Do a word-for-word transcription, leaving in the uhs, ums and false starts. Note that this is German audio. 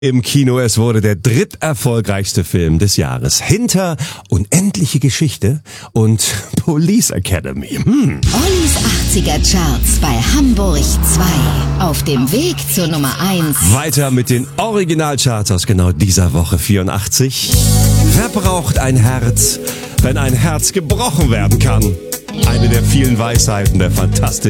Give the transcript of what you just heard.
Im Kino, es wurde der dritterfolgreichste Film des Jahres. Hinter Unendliche Geschichte und Police Academy. Hm. Ollis achtziger Charts bei Hamburg zwei. Auf dem Weg zur Nummer eins. Weiter mit den Originalcharts aus genau dieser Woche vierundachtzig. Wer braucht ein Herz, wenn ein Herz gebrochen werden kann? Eine der vielen Weisheiten der fantastischen